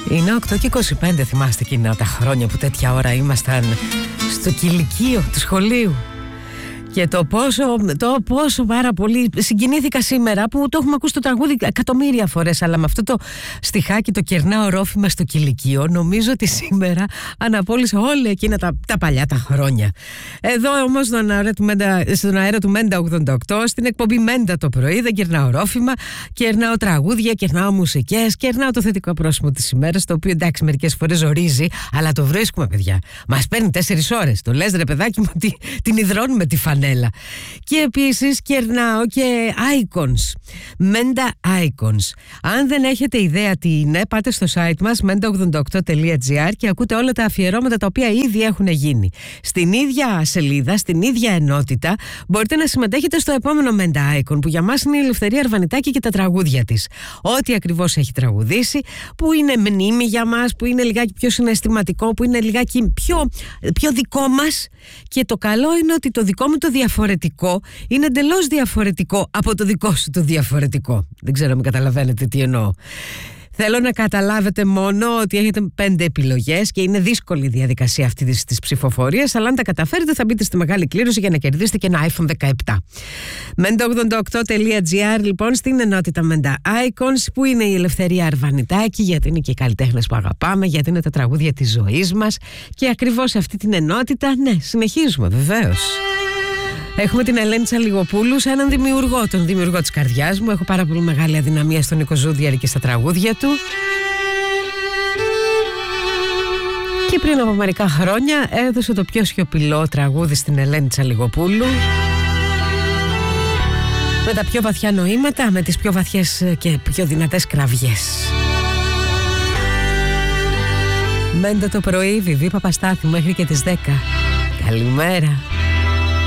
Είναι 8:25, θυμάστε εκείνα τα χρόνια που τέτοια ώρα ήμασταν στο κηλικείο του σχολείου. Και το πόσο πάρα πολύ συγκινήθηκα σήμερα που το έχουμε ακούσει το τραγούδι εκατομμύρια φορές, αλλά με αυτό το στιχάκι, το κερνάω ρόφημα στο κηλικείο, νομίζω ότι σήμερα αναπόλυσα όλα εκείνα τα παλιά τα χρόνια. Εδώ όμως στον αέρα του Μέντα 88, στην εκπομπή Μέντα το πρωί, δεν κερνάω ρόφημα, κερνάω τραγούδια, κερνάω μουσικές, κερνάω το θετικό πρόσημο της ημέρας, το οποίο εντάξει μερικές φορές ζορίζει, αλλά το βρίσκουμε, παιδιά. Μας παίρνει 4 ώρες. Το λες, ρε παιδάκι μου, ότι την υδρώνουμε τη φανέλα. Και επίσης κερνάω και icons, Menda Icons. Αν δεν έχετε ιδέα τι είναι, πάτε στο site μας menda88.gr και ακούτε όλα τα αφιερώματα τα οποία ήδη έχουν γίνει. Στην ίδια σελίδα, στην ίδια ενότητα, μπορείτε να συμμετέχετε στο επόμενο Menda Icon, που για μας είναι η Ελευθερία Αρβανιτάκη και τα τραγούδια της. Ό,τι ακριβώς έχει τραγουδήσει, που είναι μνήμη για μας, που είναι λιγάκι πιο συναισθηματικό, που είναι λιγάκι πιο δικό μας. Και το καλό είναι ότι το δικό μου το διαφορετικό είναι εντελώς διαφορετικό από το δικό σου το διαφορετικό. Δεν ξέρω αν καταλαβαίνετε τι εννοώ. Θέλω να καταλάβετε μόνο ότι έχετε 5 επιλογές και είναι δύσκολη η διαδικασία αυτή της ψηφοφορίας, αλλά αν τα καταφέρετε θα μπείτε στη μεγάλη κλήρωση για να κερδίσετε και ένα iPhone 17. Menda88.gr, λοιπόν, στην ενότητα Menda Icons, που είναι η Ελευθερία Αρβανιτάκη, γιατί είναι και οι καλλιτέχνες που αγαπάμε, γιατί είναι τα τραγούδια της ζωής μας, και ακριβώς αυτή την ενότητα, ναι, συνεχίζουμε βεβαίως. Έχουμε την Ελένη Τσαλιγοπούλου, έναν δημιουργό, τον δημιουργό της καρδιάς μου. Έχω πάρα πολύ μεγάλη αδυναμία στον Νίκο Ζούδιαρη και στα τραγούδια του. Και πριν από μερικά χρόνια έδωσε το πιο σιωπηλό τραγούδι στην Ελένη Τσαλιγοπούλου, με τα πιο βαθιά νοήματα, με τις πιο βαθιές και πιο δυνατές κραυγές. Μέντα το πρωί, Βιβί Παπαστάθη, μέχρι και τις 10. Καλημέρα.